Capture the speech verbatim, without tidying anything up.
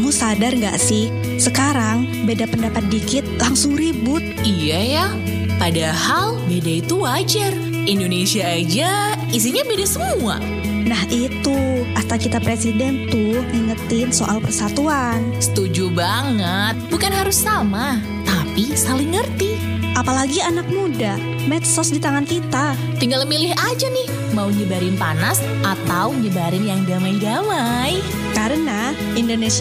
Kamu sadar gak sih, sekarang beda pendapat dikit langsung ribut. Iya ya, padahal beda itu wajar. Indonesia aja isinya beda semua. Nah itu, kata kita presiden tuh ngingetin soal persatuan. Setuju banget, bukan harus sama, tapi saling ngerti. Apalagi anak muda, medsos di tangan kita. Tinggal milih aja nih, mau nyebarin panas atau nyebarin yang damai-damai. Karena Indonesia